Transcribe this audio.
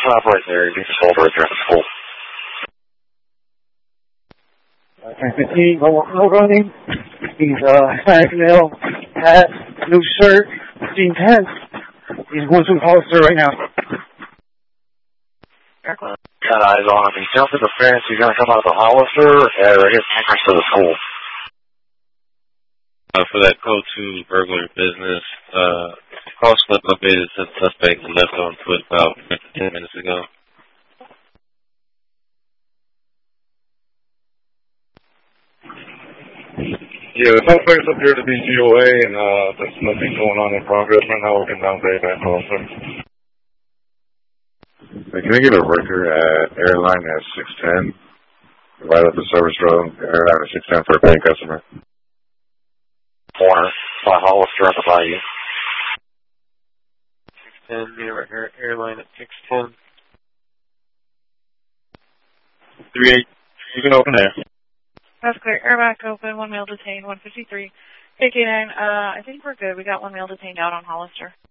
Stop right there. You can just hold right there at the school. 10:15, no running. He's Hispanic male, hat, blue shirt, 1510. He's going to Hollister right now. Got eyes on him. He's self-defense. He's going to come out of the Hollister or his entrance to the school. For that code 2 burglary business, call slip updated since suspect left on foot about 10 minutes ago. Yeah, the suspects appear to be GOA, and there's nothing going on in progress right now. We're getting down to back also. Can I get a record at airline at 610? Right up the service road, airline at 610 for a paying customer. Corner by Hollister at the Bayou. 610, yeah, right here, airline at 610. 38, you can open there. That's clear. Airback open, one male detained, 153. KK9, I think we're good. We got one male detained out on Hollister.